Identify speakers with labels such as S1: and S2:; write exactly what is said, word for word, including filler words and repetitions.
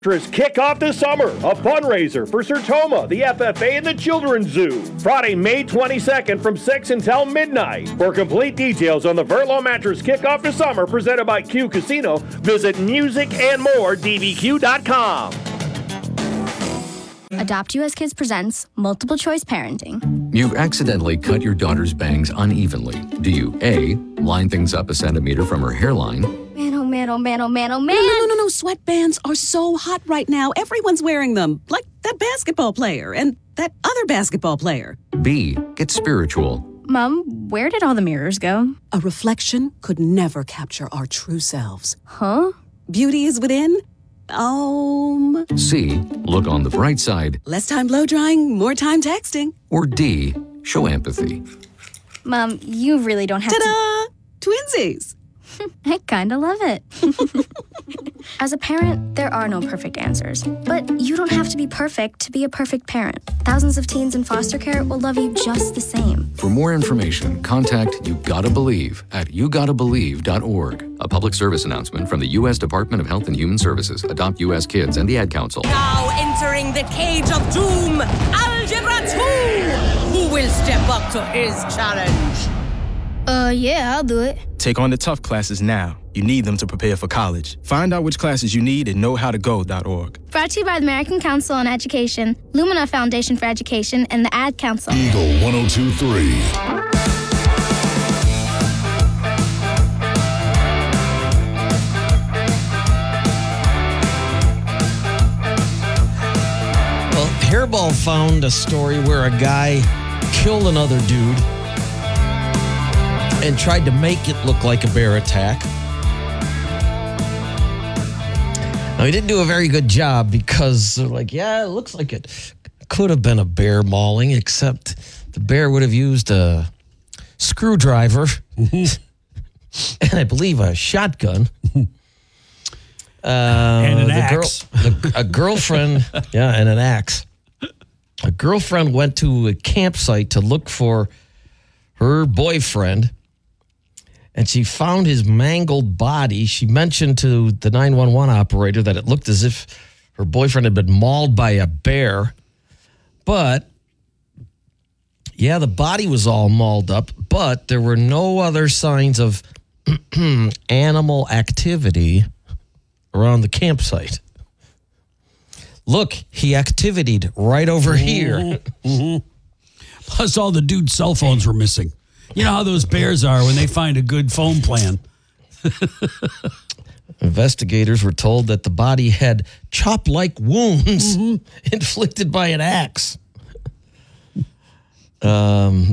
S1: Kick off the summer, a fundraiser for Sertoma, the F F A, and the Children's Zoo. Friday, May twenty-second from six until midnight. For complete details on the Verlo Mattress Kick off the summer presented by Q Casino, visit music and more d b q dot com.
S2: Adopt U S Kids presents Multiple Choice Parenting.
S3: You've accidentally cut your daughter's bangs unevenly. Do you A, line things up a centimeter from her hairline?
S2: Man, oh man, oh man, oh man, oh man.
S4: No, no, no, no. Sweatbands are so hot right now. Everyone's wearing them. Like that basketball player and that other basketball player.
S3: B, get spiritual.
S2: Mom, where did all the mirrors go?
S4: A reflection could never capture our true selves.
S2: Huh?
S4: Beauty is within. Um.
S3: C, look on the bright side.
S4: Less time blow drying, more time texting.
S3: Or D, show empathy.
S2: Mom, you really don't have
S4: Ta-da! Twinsies.
S2: to... I kind of love it. As a parent, there are no perfect answers. But you don't have to be perfect to be a perfect parent. Thousands of teens in foster care will love you just the same.
S3: For more information, contact You Gotta Believe at you gotta believe dot org. A public service announcement from the U S Department of Health and Human Services, Adopt U S Kids, and the Ad Council.
S5: Now entering the cage of doom, Algebra two! Who will step up to his challenge?
S2: Uh, yeah, I'll do it.
S6: Take on the tough classes now. You need them to prepare for college. Find out which classes you need at know how to go dot org.
S2: Brought to you by the American Council on Education, Lumina Foundation for Education, and the Ad Council.
S7: Eagle one oh two point three.
S8: Well, Hairball found a story where a guy killed another dude and tried to make it look like a bear attack. Now, he didn't do a very good job because they're like, yeah, it looks like it could have been a bear mauling, except the bear would have used a screwdriver and I believe a shotgun. Uh,
S9: and an
S8: the
S9: axe.
S8: Girl, the, a girlfriend, yeah, and an axe. A girlfriend went to a campsite to look for her boyfriend, and she found his mangled body. She mentioned to the nine one one operator that it looked as if her boyfriend had been mauled by a bear. But, yeah, the body was all mauled up, but there were no other signs of animal activity around the campsite. Look, he activitied right over here.
S9: Mm-hmm. Plus, all the dude's cell phones were missing. You know how those bears are when they find a good phone plan.
S8: Investigators were told that the body had chop-like wounds mm-hmm. inflicted by an axe. Um,